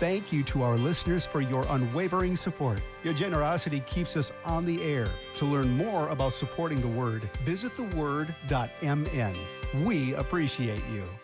thank you to our listeners for your unwavering support. Your generosity keeps us on the air. To learn more about supporting the Word, visit theword.mn. We appreciate you.